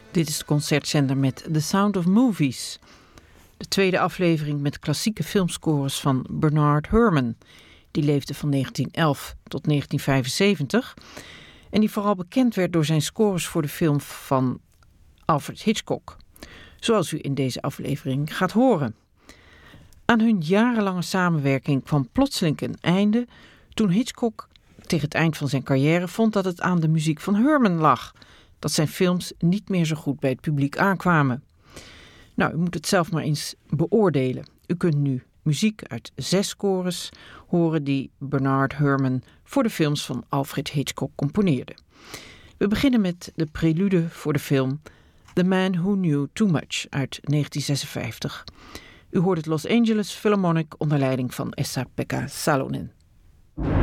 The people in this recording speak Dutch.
Dit is de concertzender met The Sound of Movies. De tweede aflevering met klassieke filmscores van Bernard Herrmann. Die leefde van 1911 tot 1975. En die vooral bekend werd door zijn scores voor de film van Alfred Hitchcock. Zoals u in deze aflevering gaat horen. Aan hun jarenlange samenwerking kwam plotseling een einde toen Hitchcock tegen het eind van zijn carrière vond dat het aan de muziek van Herrmann lag. Dat zijn films niet meer zo goed bij het publiek aankwamen. Nou, u moet het zelf maar eens beoordelen. U kunt nu muziek uit 6 scores horen die Bernard Herrmann voor de films van Alfred Hitchcock componeerde. We beginnen met de prelude voor de film The Man Who Knew Too Much uit 1956. U hoort het Los Angeles Philharmonic onder leiding van Esa-Pekka Salonen.